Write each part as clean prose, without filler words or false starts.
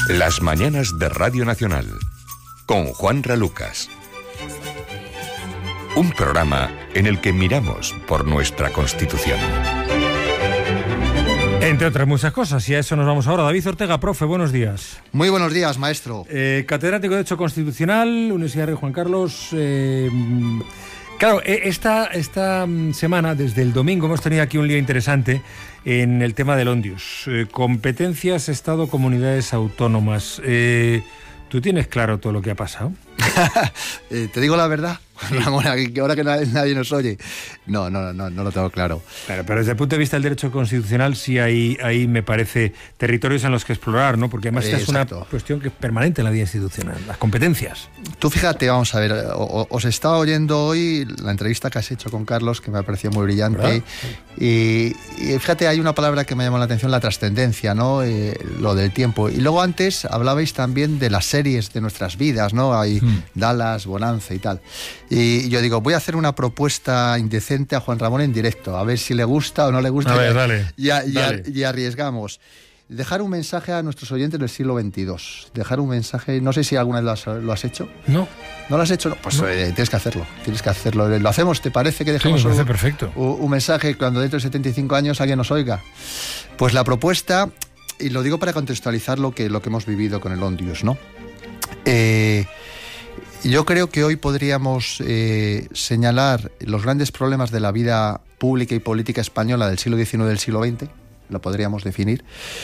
Las mañanas de Radio Nacional, con Juanra Lucas. Un programa en el que miramos por nuestra Constitución. Entre otras muchas cosas, y a eso nos vamos ahora. David Ortega, profe, buenos días. Muy buenos días, maestro. Catedrático de Derecho Constitucional, Universidad Rey Juan Carlos. Claro, esta semana, desde el domingo, hemos tenido aquí un lío interesante en el tema del Óndius. Competencias, Estado, comunidades autónomas. ¿Tú tienes claro todo lo que ha pasado? Te digo la verdad, ahora que nadie nos oye. No lo tengo claro. Claro, pero desde el punto de vista del derecho constitucional sí hay me parece, territorios en los que explorar, ¿no? Porque además esta es una cuestión que es permanente en la vida institucional, las competencias. Tú fíjate, vamos a ver, os estaba oyendo hoy la entrevista que has hecho con Carlos, que me ha parecido muy brillante. Y fíjate, hay una palabra que me llamó la atención, la trascendencia, ¿no? Lo del tiempo. Y luego antes hablabais también de las series de nuestras vidas, ¿no? Hay Dallas, Bonanza y tal. Y yo digo, voy a hacer una propuesta indecente a Juan Ramón en directo, a ver si le gusta o no le gusta. A ver, dale. Y arriesgamos. Dejar un mensaje a nuestros oyentes del siglo XXII. Dejar un mensaje, no sé si alguna vez lo has hecho. No. ¿No lo has hecho? No, pues no. Tienes que hacerlo. ¿Lo hacemos? ¿Te parece que dejemos un mensaje cuando dentro de 75 años alguien nos oiga? Pues la propuesta, y lo digo para contextualizar lo que hemos vivido con el Óndius, ¿no? Yo creo que hoy podríamos señalar los grandes problemas de la vida pública y política española del siglo XIX y del siglo XX, lo podríamos definir.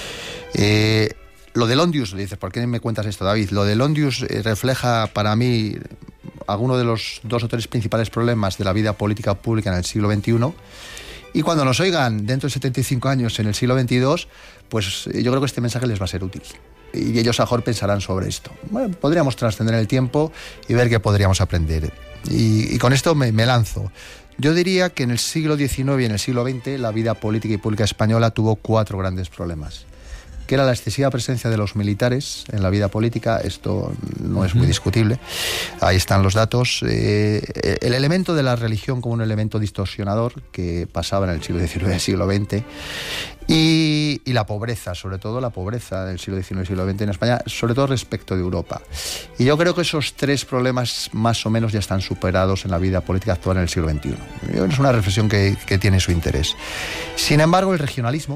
Lo del Óndius, le dices, ¿por qué me cuentas esto, David? Lo del Óndius refleja para mí alguno de los 2 o 3 principales problemas de la vida política pública en el siglo XXI. Y cuando nos oigan dentro de 75 años en el siglo XXII, pues yo creo que este mensaje les va a ser útil. Y ellos a mejor pensarán sobre esto. Bueno, podríamos trascender el tiempo y ver qué podríamos aprender. Y con esto me lanzo. Yo diría que en el siglo XIX y en el siglo XX la vida política y pública española tuvo 4 grandes problemas. Que era la excesiva presencia de los militares en la vida política, esto no es muy discutible, ahí están los datos. El elemento de la religión como un elemento distorsionador que pasaba en el siglo XIX y el siglo XX, y la pobreza, sobre todo la pobreza del siglo XIX y siglo XX en España, sobre todo respecto de Europa. Y yo creo que esos 3 problemas más o menos ya están superados en la vida política actual en el siglo XXI. Es una reflexión que tiene su interés. Sin embargo, el regionalismo,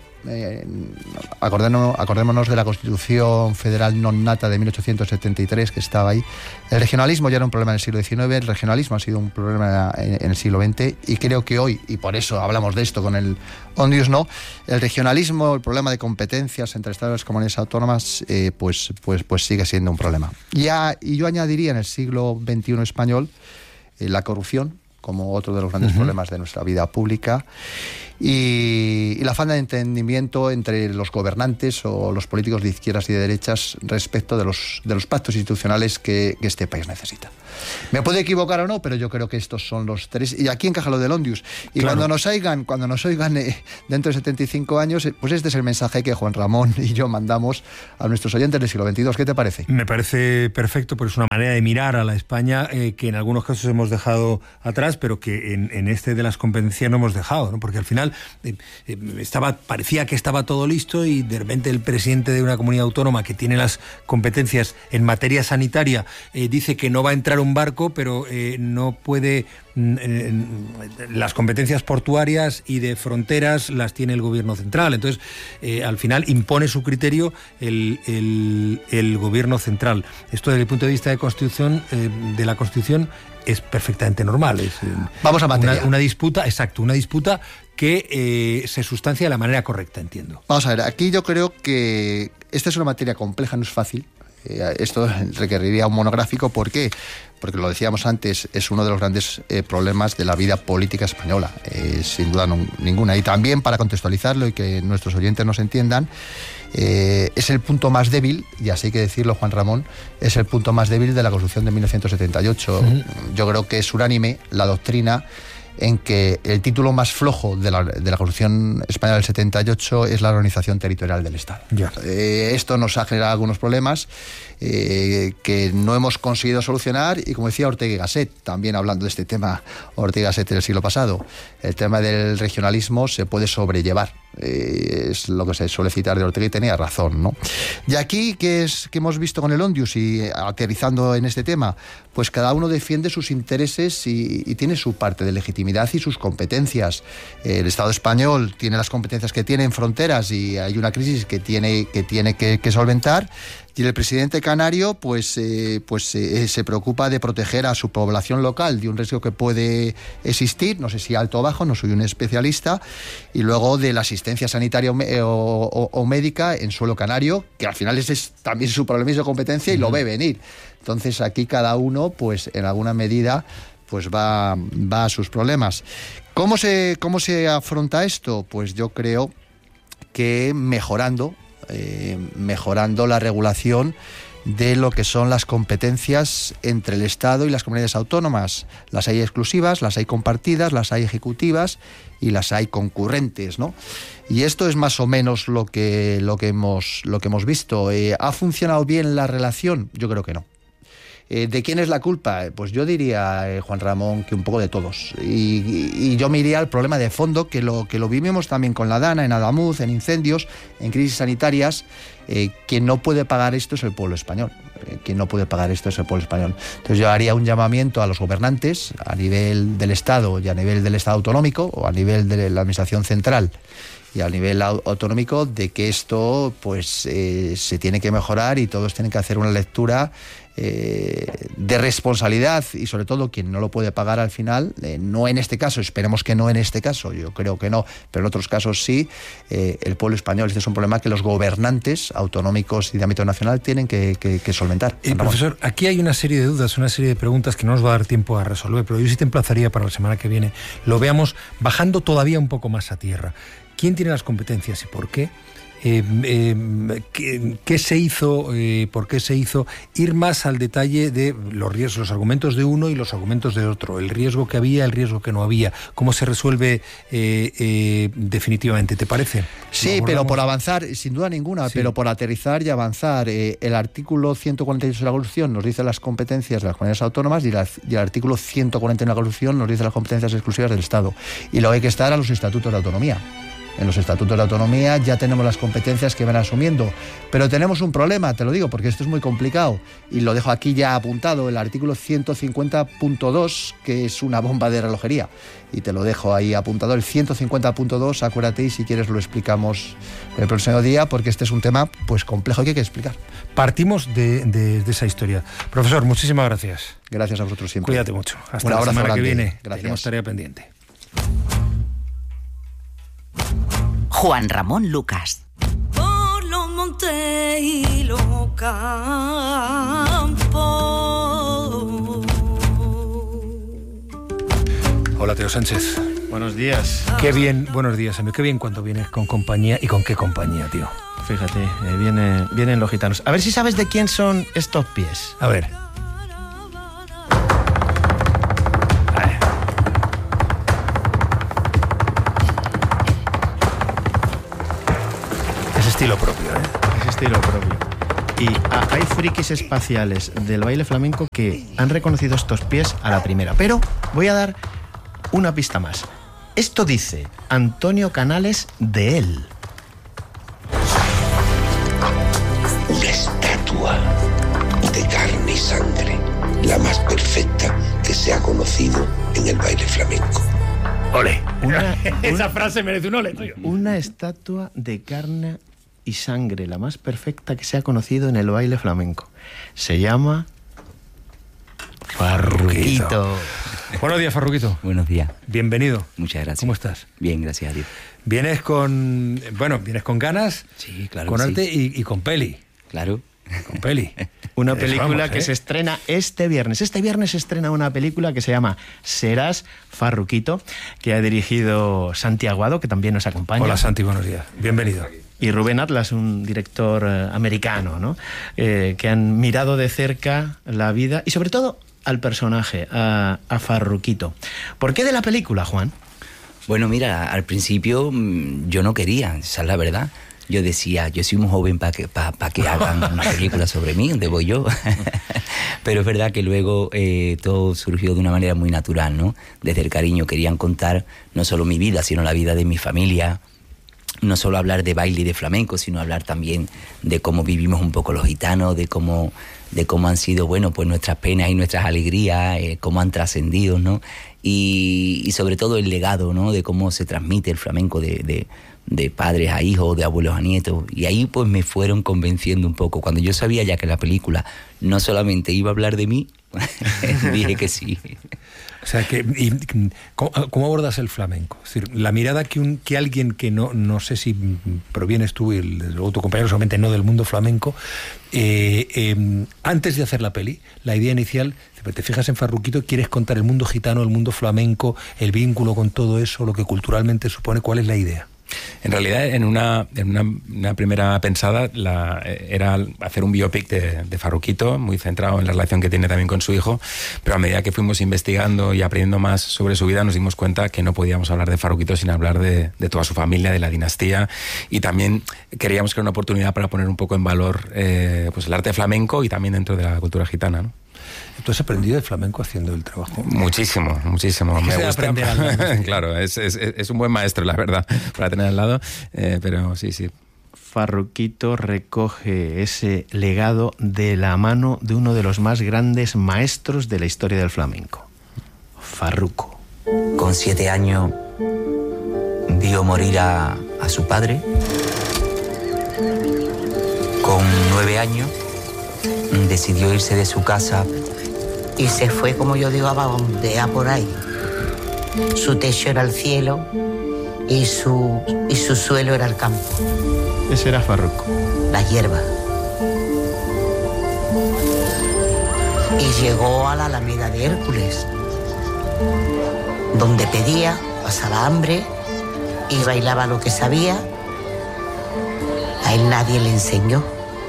acordémonos de la Constitución Federal non nata de 1873 que estaba ahí. El regionalismo ya era un problema en el siglo XIX, el regionalismo ha sido un problema en el siglo XX, y creo que hoy, y por eso hablamos de esto con el Óndius, ¿no? El regionalismo, el problema de competencias entre Estados y las comunidades autónomas, pues sigue siendo un problema. Y yo añadiría en el siglo XXI español la corrupción como otro de los grandes problemas de nuestra vida pública, y la falta de entendimiento entre los gobernantes o los políticos de izquierdas y de derechas respecto de los pactos institucionales que este país necesita. Me puedo equivocar o no, pero yo creo que estos son los 3, y aquí encaja lo del Óndius. Y claro, cuando nos oigan dentro de 75 años, pues este es el mensaje que Juan Ramón y yo mandamos a nuestros oyentes del siglo XXII. ¿Qué te parece? Me parece perfecto, porque es una manera de mirar a la España que en algunos casos hemos dejado atrás, pero que en este de las competencias no hemos dejado, ¿no? Porque al final parecía que estaba todo listo, y de repente el presidente de una comunidad autónoma que tiene las competencias en materia sanitaria dice que no va a entrar un barco, pero no puede. Las competencias portuarias y de fronteras las tiene el gobierno central. Entonces, al final impone su criterio el gobierno central. Esto desde el punto de vista de la Constitución es perfectamente normal. Vamos a materia. Una disputa que se sustancia de la manera correcta, entiendo. Vamos a ver, aquí yo creo que esta es una materia compleja, no es fácil. Esto requeriría un monográfico. ¿Por qué? Porque lo decíamos antes, es uno de los grandes problemas de la vida política española, sin duda ninguna. Y también, para contextualizarlo y que nuestros oyentes nos entiendan, es el punto más débil, y así hay que decirlo, Juan Ramón, es el punto más débil de la Constitución de 1978. Yo creo que es unánime la doctrina en que el título más flojo de la Constitución Española del 78 es la organización territorial del Estado. Esto nos ha generado algunos problemas que no hemos conseguido solucionar, y como decía Ortega y Gasset, también hablando de este tema, Ortega y Gasset del siglo pasado, el tema del regionalismo se puede sobrellevar Es lo que se suele citar de Ortega y tenía razón, ¿no? Y aquí, ¿qué hemos visto con el Ondius y aterrizando en este tema? Pues cada uno defiende sus intereses y tiene su parte de legitimidad y sus competencias. El Estado español tiene las competencias que tiene en fronteras y hay una crisis que tiene que solventar. Y el presidente canario se preocupa de proteger a su población local de un riesgo que puede existir, no sé si alto o bajo, no soy un especialista, y luego de la asistencia sanitaria o médica en suelo canario, que al final es también su problema y su competencia y lo ve venir. Entonces aquí cada uno, pues en alguna medida, pues va a sus problemas. ¿Cómo se afronta esto? Pues yo creo que mejorando la regulación de lo que son las competencias entre el Estado y las comunidades autónomas. Las hay exclusivas, las hay compartidas, las hay ejecutivas y las hay concurrentes, ¿no? Y esto es más o menos lo que hemos visto. ¿Ha funcionado bien la relación? Yo creo que no. ¿De quién es la culpa? Pues yo diría, Juan Ramón, que un poco de todos. Y yo me iría al problema de fondo, que lo vivimos también con la Dana, en Adamuz, en incendios, en crisis sanitarias. Quien no puede pagar esto es el pueblo español. Entonces yo haría un llamamiento a los gobernantes a nivel del Estado y a nivel del Estado autonómico o a nivel de la Administración central y a nivel autonómico de que esto pues se tiene que mejorar y todos tienen que hacer una lectura de responsabilidad y sobre todo quien no lo puede pagar al final, no en este caso, esperemos que no en este caso, yo creo que no, pero en otros casos sí, el pueblo español. Este es un problema que los gobernantes autonómicos y de ámbito nacional tienen que solventar. Profesor, aquí hay una serie de dudas, una serie de preguntas que no nos va a dar tiempo a resolver, pero yo sí te emplazaría para la semana que viene, lo veamos bajando todavía un poco más a tierra. ¿Quién tiene las competencias y por qué? ¿Qué se hizo? ¿Por qué se hizo? Ir más al detalle de los riesgos, los argumentos de uno y los argumentos de otro, el riesgo que había, el riesgo que no había, cómo se resuelve definitivamente, ¿te parece? Sí, pero por avanzar, sin duda ninguna, sí. Pero por aterrizar y avanzar. El artículo 148 de la Constitución nos dice las competencias de las comunidades autónomas y el artículo 140 de la Constitución nos dice las competencias exclusivas del Estado. Y lo que hay que estar a los estatutos de autonomía. En los estatutos de autonomía ya tenemos las competencias que van asumiendo, pero tenemos un problema, te lo digo, porque esto es muy complicado y lo dejo aquí ya apuntado, el artículo 150.2, que es una bomba de relojería, y te lo dejo ahí apuntado, el 150.2, acuérdate, y si quieres lo explicamos el próximo día, porque este es un tema pues complejo que hay que explicar. Partimos de esa historia. Profesor, muchísimas gracias. Gracias a vosotros siempre. Cuídate mucho. Hasta la semana que viene. Gracias. Tenemos tarea pendiente. Juan Ramón Lucas. Por los montes y los campos. Hola, Teo Sánchez. Buenos días. Qué bien, buenos días, amigo. Qué bien cuando vienes con compañía. ¿Y con qué compañía, tío? Fíjate, vienen los gitanos. A ver si sabes de quién son estos pies. A ver. Estilo propio, Es estilo propio. Y hay frikis espaciales del baile flamenco que han reconocido estos pies a la primera. Pero voy a dar una pista más. Esto dice Antonio Canales de él. Una estatua de carne y sangre, la más perfecta que se ha conocido en el baile flamenco. ¡Ole! Esa frase merece un ole, tío. Una estatua de carne y sangre, la más perfecta que se ha conocido en el baile flamenco. Se llama Farruquito. Buenos días, Farruquito. Buenos días. Bienvenido. Muchas gracias. ¿Cómo estás? Bien, gracias a Dios. Vienes con ganas, sí, claro, con arte sí. y con peli. Claro. Con peli. Una película que se estrena este viernes. Este viernes se estrena una película que se llama Serás Farruquito, que ha dirigido Santi Aguado, que también nos acompaña. Hola, Santi, buenos días. Bienvenido. Y Rubén Atlas, un director americano, ¿no? Que han mirado de cerca la vida y sobre todo al personaje, a Farruquito. ¿Por qué de la película, Juan? Bueno, mira, al principio yo no quería, esa es la verdad. Yo decía, yo soy muy joven para que hagan una película sobre mí, ¿dónde voy yo? Pero es verdad que luego todo surgió de una manera muy natural, ¿no? Desde el cariño querían contar no solo mi vida, sino la vida de mi familia, no solo hablar de baile y de flamenco, sino hablar también de cómo vivimos un poco los gitanos, de cómo han sido, bueno, pues nuestras penas y nuestras alegrías, cómo han trascendido, ¿no? Y sobre todo el legado, ¿no? De cómo se transmite el flamenco de padres a hijos, de abuelos a nietos. Y ahí pues me fueron convenciendo un poco. Cuando yo sabía ya que la película no solamente iba a hablar de mí, dije que sí. O sea, ¿cómo abordas el flamenco? Es decir, la mirada que alguien que no sé si provienes tú y desde luego tu compañero solamente no del mundo flamenco, antes de hacer la peli, la idea inicial, te fijas en Farruquito, quieres contar el mundo gitano, el mundo flamenco, el vínculo con todo eso, lo que culturalmente supone. ¿Cuál es la idea? En realidad, en una primera pensada era hacer un biopic de Farruquito, muy centrado en la relación que tiene también con su hijo, pero a medida que fuimos investigando y aprendiendo más sobre su vida, nos dimos cuenta que no podíamos hablar de Farruquito sin hablar de toda su familia, de la dinastía, y también queríamos que era una oportunidad para poner un poco en valor pues el arte flamenco y también dentro de la cultura gitana, ¿no? ¿Tú has aprendido de flamenco haciendo el trabajo? Muchísimo. Me gusta aprender algo. Claro, es un buen maestro, la verdad, para tener al lado, pero sí. Farruquito recoge ese legado de la mano de uno de los más grandes maestros de la historia del flamenco, Farruco. Con 7 años vio morir a su padre. Con 9 años decidió irse de su casa y se fue, como yo digo, a vagabundear por ahí. Su techo era el cielo y su suelo era el campo. Ese era Farruco. La hierba. Y llegó a la Alameda de Hércules, donde pedía, pasaba hambre y bailaba lo que sabía. A él nadie le enseñó.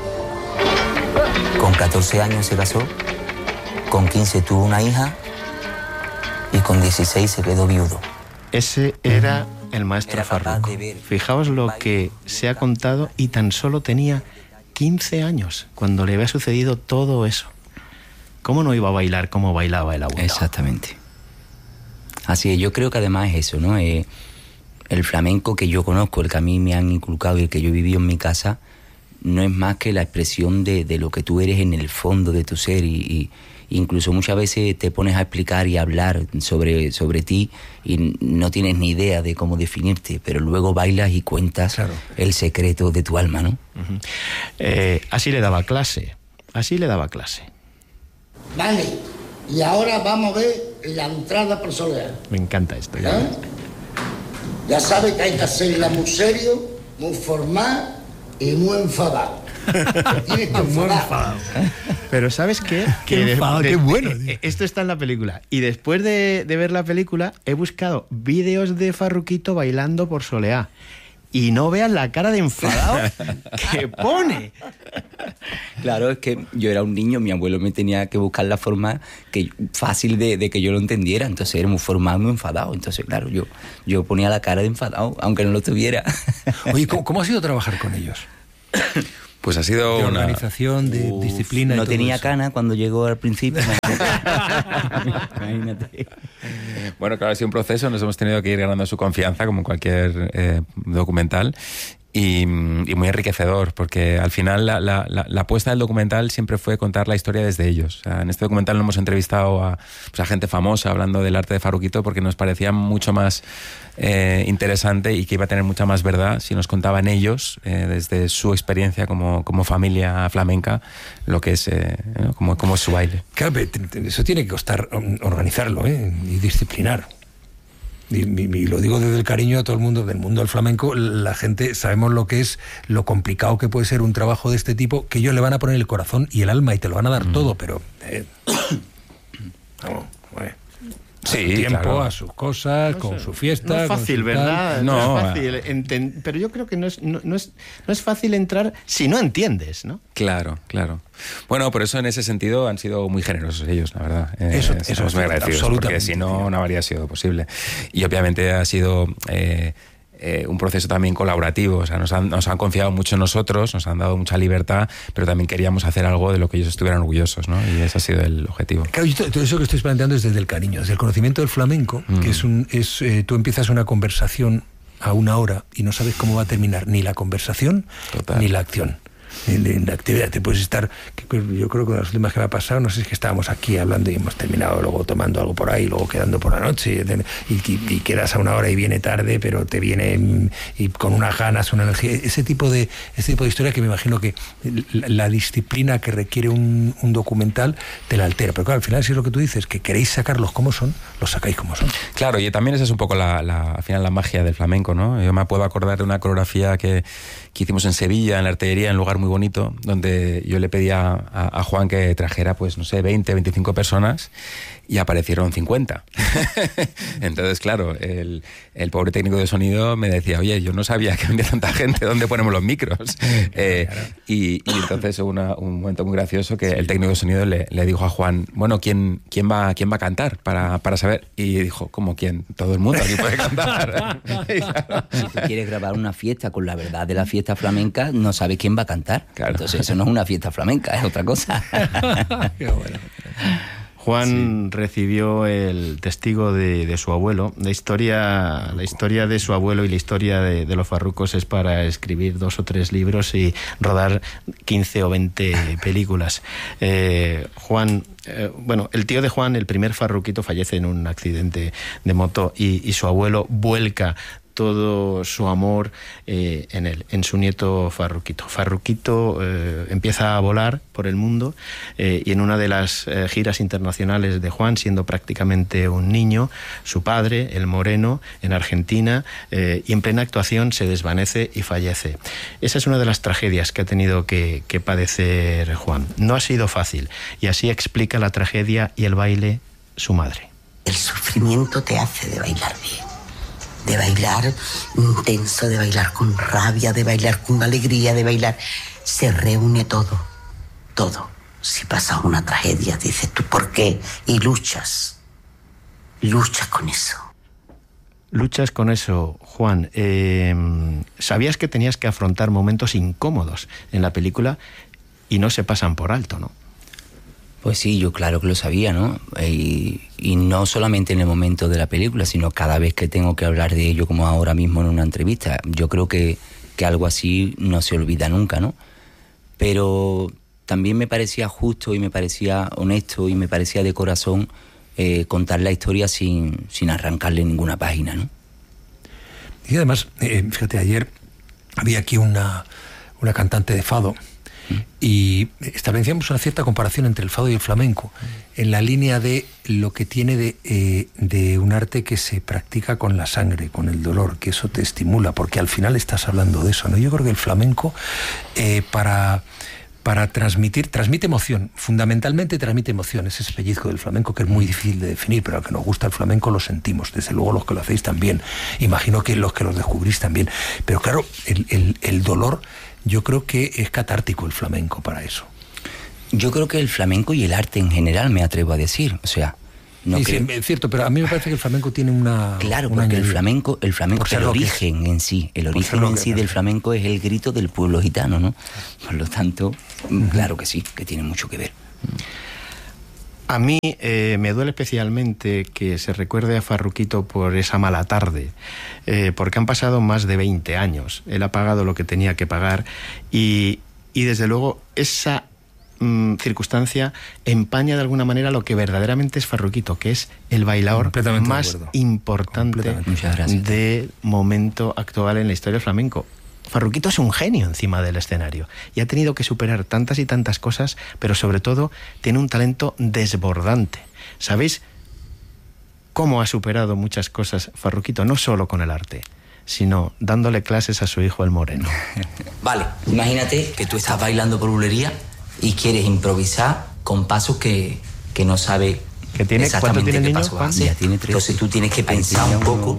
Con 14 años se casó, con 15 tuvo una hija y con 16 se quedó viudo. Ese era el maestro Farruco. Fijaos lo que se ha contado, y tan solo tenía 15 años cuando le había sucedido todo eso. ¿Cómo no iba a bailar como bailaba el abuelo? Exactamente. Así es, yo creo que además es eso, ¿no? El flamenco que yo conozco, el que a mí me han inculcado y el que yo he vivido en mi casa, no es más que la expresión de lo que tú eres en el fondo de tu ser, y incluso muchas veces te pones a explicar y a hablar sobre ti y no tienes ni idea de cómo definirte, pero luego bailas y cuentas el secreto de tu alma, ¿no? Así le daba clase. Vale, y ahora vamos a ver la entrada por Soleá. Me encanta esto. Ya sabes que hay que hacerla muy serio, muy formal y muy enfadado. Tienes que enfadar. Pero ¿sabes qué? Qué bueno. Esto está en la película. Y después de ver la película, he buscado vídeos de Farruquito bailando por Soleá. Y no veas la cara de enfadado que pone. Claro, es que yo era un niño, mi abuelo me tenía que buscar la forma fácil de que yo lo entendiera. Entonces era muy formal, muy enfadado. Entonces, claro, yo ponía la cara de enfadado, aunque no lo tuviera. Oye, ¿cómo ha sido trabajar con ellos? Pues ha sido de organización, de disciplina. No y todo tenía eso. cana cuando llegó al principio. Imagínate. Bueno, claro, ha sido un proceso, nos hemos tenido que ir ganando su confianza, como cualquier documental, y muy enriquecedor, porque al final la apuesta del documental siempre fue contar la historia desde ellos. O sea, en este documental no hemos entrevistado a gente famosa hablando del arte de Farruquito, porque nos parecía mucho más interesante y que iba a tener mucha más verdad si nos contaban ellos, desde su experiencia como familia flamenca, lo que es cómo es su baile. Claro, eso tiene que costar organizarlo, y disciplinar. Y lo digo desde el cariño a todo el mundo del mundo del flamenco. La gente sabemos lo que es, lo complicado que puede ser un trabajo de este tipo, que ellos le van a poner el corazón y el alma y te lo van a dar todo, pero Sí, a su tiempo, claro. A sus cosas, con su fiesta. No es fácil, ¿verdad? No, es fácil. Pero yo creo que no es fácil entrar si no entiendes, ¿no? Claro. Bueno, por eso en ese sentido han sido muy generosos ellos, la verdad. Eso Estamos muy agradecidos, porque si no habría sido posible. Y obviamente ha sido un proceso también colaborativo. O sea, nos han confiado mucho en nosotros, nos han dado mucha libertad, pero también queríamos hacer algo de lo que ellos estuvieran orgullosos, ¿no? Y ese ha sido el objetivo. Claro, y todo eso que estoy planteando es desde el cariño, desde el conocimiento del flamenco, que tú empiezas una conversación a 1 hora y no sabes cómo va a terminar ni la conversación ni la acción. En la actividad te puedes estar, yo creo que las últimas que me ha pasado, no sé si es que estábamos aquí hablando y hemos terminado luego tomando algo por ahí, luego quedando por la noche y quedas a 1 hora y viene tarde, pero te viene y con unas ganas, una energía, ese tipo de historia que me imagino que la disciplina que requiere un documental te la altera, pero claro, al final si es lo que tú dices, que queréis sacarlos como son, los sacáis como son. Claro, y también esa es un poco al final la magia del flamenco, ¿no? Yo me puedo acordar de una coreografía que hicimos en Sevilla, en la Artillería, en un lugar muy bonito, donde yo le pedía a Juan que trajera, pues no sé, 20, 25 personas y aparecieron 50. Entonces, claro, el pobre técnico de sonido me decía, oye, yo no sabía que había tanta gente, ¿dónde ponemos los micros? Y entonces hubo un momento muy gracioso que el técnico de sonido le dijo a Juan, bueno, ¿quién va a cantar para saber? Y dijo, ¿cómo quién? Todo el mundo aquí puede cantar. Claro. Si tú quieres grabar una fiesta con la verdad de la fiesta flamenca, no sabes quién va a cantar. Claro. Entonces eso no es una fiesta flamenca, es otra cosa. Qué bueno. Juan recibió el testigo de su abuelo. La historia de su abuelo y la historia de los farrucos es para escribir 2 o 3 libros y rodar 15 o 20 películas. Juan, el tío de Juan, el primer farruquito, fallece en un accidente de moto y su abuelo vuelca todo su amor en él, en su nieto Farruquito. Farruquito empieza a volar por el mundo y en una de las giras internacionales de Juan, siendo prácticamente un niño, su padre, el Moreno, en Argentina, y en plena actuación se desvanece y fallece. Esa es una de las tragedias que ha tenido que padecer Juan. No ha sido fácil, y así explica la tragedia y el baile su madre. El sufrimiento te hace de bailar bien. De bailar intenso, de bailar con rabia, de bailar con alegría, de bailar. Se reúne todo. Si pasa una tragedia, dices tú, ¿por qué? Y luchas con eso. Luchas con eso, Juan. Sabías que tenías que afrontar momentos incómodos en la película y no se pasan por alto, ¿no? Pues sí, yo claro que lo sabía, ¿no? Y no solamente en el momento de la película, sino cada vez que tengo que hablar de ello, como ahora mismo en una entrevista. Yo creo que algo así no se olvida nunca, ¿no? Pero también me parecía justo y me parecía honesto y me parecía de corazón contar la historia sin arrancarle ninguna página, ¿no? Y además, fíjate, ayer había aquí una cantante de fado y establecíamos una cierta comparación entre el fado y el flamenco en la línea de lo que tiene de un arte que se practica con la sangre, con el dolor, que eso te estimula, porque al final estás hablando de eso, ¿no? Yo creo que el flamenco para transmite emoción, fundamentalmente transmite emoción, ese pellizco del flamenco que es muy difícil de definir, pero a los que nos gusta el flamenco lo sentimos, desde luego los que lo hacéis también, imagino que los que los descubrís también, pero claro, el dolor, yo creo que es catártico el flamenco para eso. Yo creo que el flamenco y el arte en general, me atrevo a decir, o sea... No sí, creo... sí, es cierto, pero a mí me parece que el flamenco tiene una... Claro, porque el flamenco el origen en sí, del flamenco es el grito del pueblo gitano, ¿no? Por lo tanto, claro que sí, que tiene mucho que ver. A mí me duele especialmente que se recuerde a Farruquito por esa mala tarde, porque han pasado más de 20 años. Él ha pagado lo que tenía que pagar y desde luego esa circunstancia empaña de alguna manera lo que verdaderamente es Farruquito, que es el bailador más importante del momento actual en la historia del flamenco. Farruquito es un genio encima del escenario y ha tenido que superar tantas y tantas cosas, pero sobre todo tiene un talento desbordante. ¿Sabéis cómo ha superado muchas cosas Farruquito? No solo con el arte, sino dándole clases a su hijo el Moreno. Vale, imagínate que tú estás bailando por bulería y quieres improvisar con pasos que no sabes exactamente qué pasos vas a hacer. Entonces tú tienes que pensar un poco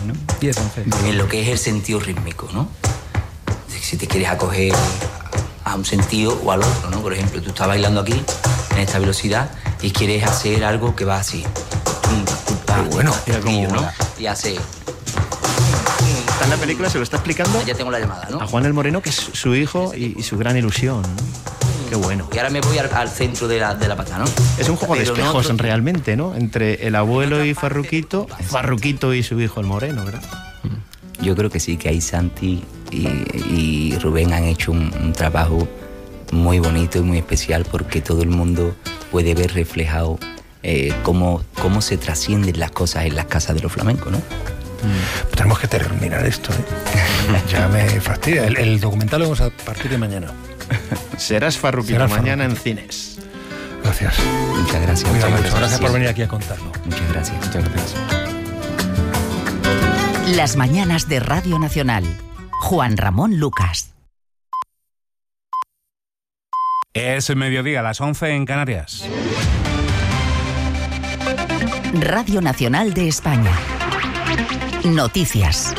en lo que es el sentido rítmico, ¿no? Si te quieres acoger a un sentido o al otro, ¿no? Por ejemplo, tú estás bailando aquí en esta velocidad y quieres hacer algo que va así. Bueno, ¿no? Y hace... Está en la película, se lo está explicando. Ya tengo la llamada, ¿no? A Juan el Moreno, que es su hijo y su gran ilusión, ¿no? Qué bueno. Y ahora me voy al centro de la pata, ¿no? Es un juego de espejos realmente, ¿no? Entre el abuelo y Farruquito, Farruquito y su hijo el Moreno, ¿verdad? yo creo que sí, que ahí Santi y Rubén han hecho un trabajo muy bonito y muy especial, porque todo el mundo puede ver reflejado cómo se trascienden las cosas en las casas de los flamencos, ¿no? Tenemos que terminar esto, ¿eh? Ya me fastidia. El documental lo vemos a partir de mañana. Serás Farruquito mañana en cines. Gracias. Muchas gracias. Gracias por venir aquí a contarlo. Muchas gracias. Muchas gracias. Las mañanas de Radio Nacional. Juan Ramón Lucas. Es mediodía, a las 11 en Canarias. Radio Nacional de España. Noticias.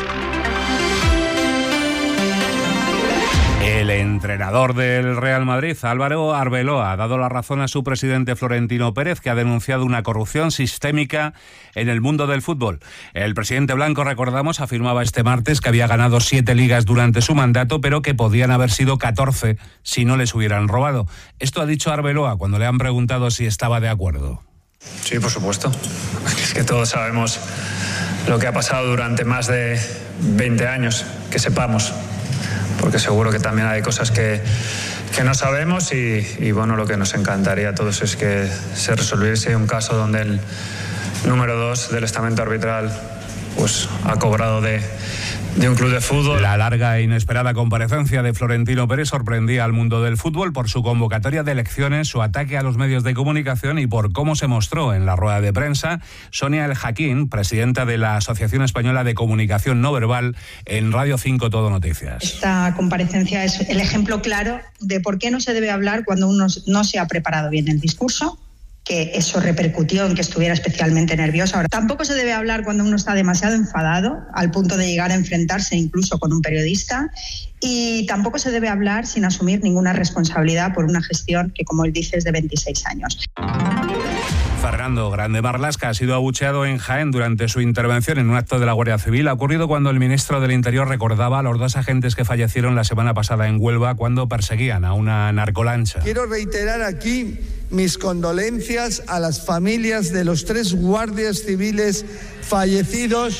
El entrenador del Real Madrid, Álvaro Arbeloa, ha dado la razón a su presidente Florentino Pérez, que ha denunciado una corrupción sistémica en el mundo del fútbol. El presidente blanco, recordamos, afirmaba este martes que había ganado 7 ligas durante su mandato, pero que podían haber sido 14 si no les hubieran robado. Esto ha dicho Arbeloa cuando le han preguntado si estaba de acuerdo. Sí, por supuesto. Es que todos sabemos lo que ha pasado durante más de 20 años, que sepamos. Porque seguro que también hay cosas que no sabemos y bueno, lo que nos encantaría a todos es que se resolviese un caso donde el número 2 del estamento arbitral pues ha cobrado de un club de fútbol. La larga e inesperada comparecencia de Florentino Pérez sorprendía al mundo del fútbol por su convocatoria de elecciones, su ataque a los medios de comunicación y por cómo se mostró en la rueda de prensa Sonia El Jaquín, presidenta de la Asociación Española de Comunicación No Verbal, en Radio 5 Todo Noticias. Esta comparecencia es el ejemplo claro de por qué no se debe hablar cuando uno no se ha preparado bien el discurso, que eso repercutió en que estuviera especialmente nerviosa. Ahora, tampoco se debe hablar cuando uno está demasiado enfadado, al punto de llegar a enfrentarse incluso con un periodista, y tampoco se debe hablar sin asumir ninguna responsabilidad por una gestión que, como él dice, es de 26 años. Fernando Grande Marlaska ha sido abucheado en Jaén durante su intervención en un acto de la Guardia Civil. Ha ocurrido cuando el ministro del Interior recordaba a los 2 agentes que fallecieron la semana pasada en Huelva cuando perseguían a una narcolancha. Quiero reiterar aquí mis condolencias a las familias de los 3 guardias civiles fallecidos.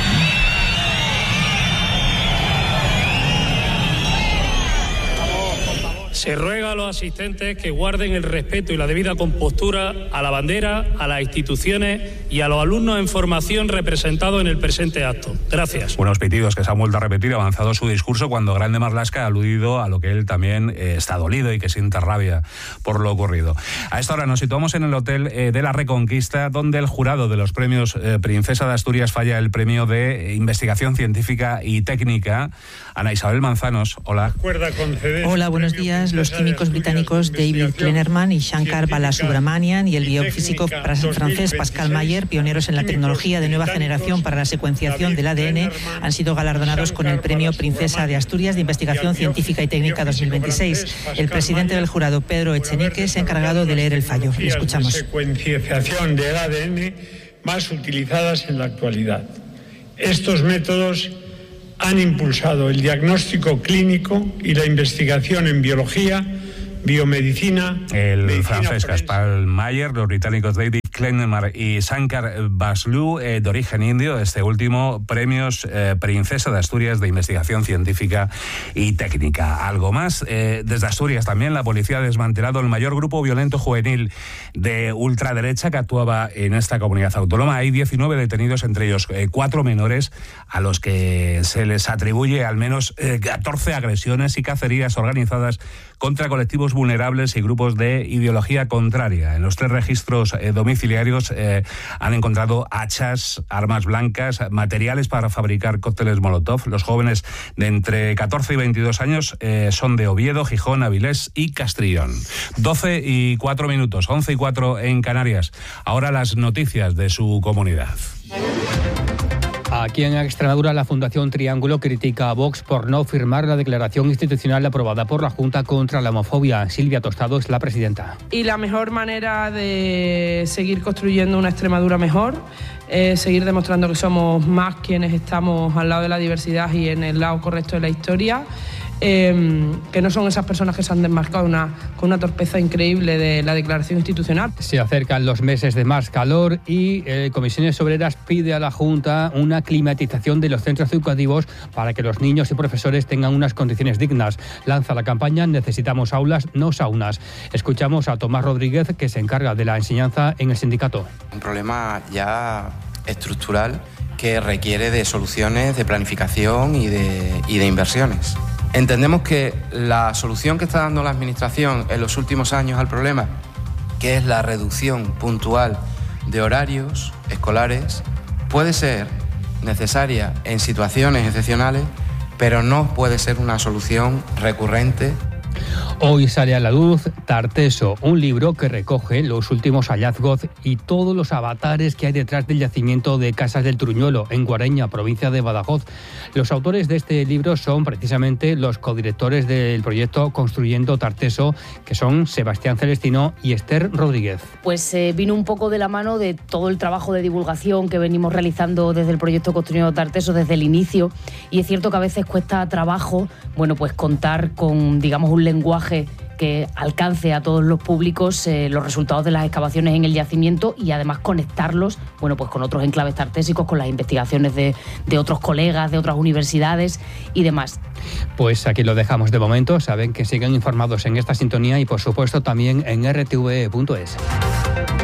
Se ruega a los asistentes que guarden el respeto y la debida compostura a la bandera, a las instituciones y a los alumnos en formación representados en el presente acto. Gracias. Unos pitidos que se han vuelto a repetir avanzado su discurso cuando Grande Marlaska ha aludido a lo que él también está dolido y que siente rabia por lo ocurrido. A esta hora nos situamos en el Hotel de la Reconquista, donde el jurado de los premios Princesa de Asturias falla el premio de Investigación Científica y Técnica. Ana Isabel Manzanos, hola. Hola, buenos días. Los químicos británicos David Kleinerman y Shankar Balasubramanian y el biofísico francés Pascal Mayer, pioneros en la tecnología de nueva generación para la secuenciación del ADN, han sido galardonados con el premio Princesa de Asturias de Investigación Científica y Técnica 2026. El presidente del jurado, Pedro Echenique, se ha encargado de leer el fallo. Le escuchamos. Secuenciación del ADN más utilizadas en la actualidad. Estos métodos han impulsado el diagnóstico clínico y la investigación en biología, biomedicina... El francés Pascal Mayer, los británicos David Kleinerman y Shankar Baslu, de origen indio, este último, premios Princesa de Asturias de Investigación Científica y Técnica. Algo más, desde Asturias también la policía ha desmantelado el mayor grupo violento juvenil de ultraderecha que actuaba en esta comunidad autónoma. Hay 19 detenidos, entre ellos 4 menores, a los que se les atribuye al menos 14 agresiones y cacerías organizadas contra colectivos vulnerables y grupos de ideología contraria. En los 3 registros domiciliarios han encontrado hachas, armas blancas, materiales para fabricar cócteles Molotov. Los jóvenes de entre 14 y 22 años son de Oviedo, Gijón, Avilés y Castrillón. 12 y 4 minutos, 11 y 4 en Canarias. Ahora las noticias de su comunidad. Aquí en Extremadura, la Fundación Triángulo critica a Vox por no firmar la declaración institucional aprobada por la Junta contra la homofobia. Silvia Tostado es la presidenta. Y la mejor manera de seguir construyendo una Extremadura mejor es seguir demostrando que somos más quienes estamos al lado de la diversidad y en el lado correcto de la historia. que no son esas personas que se han desmarcado con una torpeza increíble de la declaración institucional. Se acercan los meses de más calor y Comisiones Obreras pide a la Junta una climatización de los centros educativos para que los niños y profesores tengan unas condiciones dignas. Lanza la campaña Necesitamos aulas, no saunas. Escuchamos a Tomás Rodríguez, que se encarga de la enseñanza en el sindicato. Un problema ya estructural que requiere de soluciones, de planificación y de inversiones. Entendemos que la solución que está dando la Administración en los últimos años al problema, que es la reducción puntual de horarios escolares, puede ser necesaria en situaciones excepcionales, pero no puede ser una solución recurrente. Hoy sale a la luz Tarteso, un libro que recoge los últimos hallazgos y todos los avatares que hay detrás del yacimiento de Casas del Truñuelo, en Guareña, provincia de Badajoz. Los autores de este libro son precisamente los codirectores del proyecto Construyendo Tarteso, que son Sebastián Celestino y Esther Rodríguez. Pues vino un poco de la mano de todo el trabajo de divulgación que venimos realizando desde el proyecto Construyendo Tarteso desde el inicio, y es cierto que a veces cuesta trabajo, pues contar con, digamos, un lenguaje que alcance a todos los públicos los resultados de las excavaciones en el yacimiento y además conectarlos, pues con otros enclaves tartésicos, con las investigaciones de otros colegas, de otras universidades y demás. Pues aquí lo dejamos de momento. Saben que siguen informados en esta sintonía y por supuesto también en rtve.es.